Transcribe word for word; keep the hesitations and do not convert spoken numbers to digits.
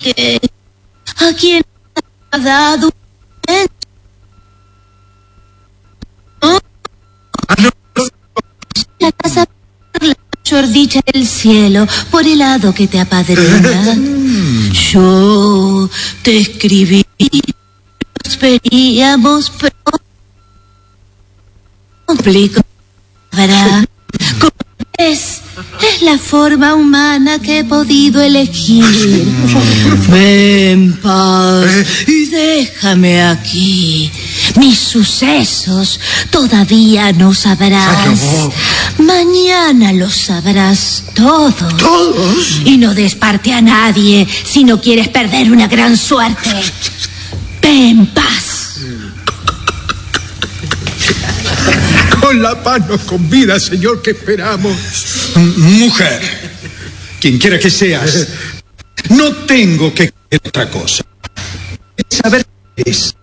que a quien ha dado ¿no? La casa por la mayor dicha del cielo, por el hado que te apadrina. Yo te escribí, nos veríamos pronto. Complico, ¿verdad? Como ves, es la forma humana que he podido elegir. Ven, paz, y déjame aquí. Mis sucesos todavía no sabrás. Mañana los sabrás todos. ¿Todos? Y no des parte a nadie si no quieres perder una gran suerte. Ven, paz. Con la paz nos convida, señor, ¿qué esperamos? Mujer, quien quiera que seas, no tengo que creer otra cosa. Saber qué es.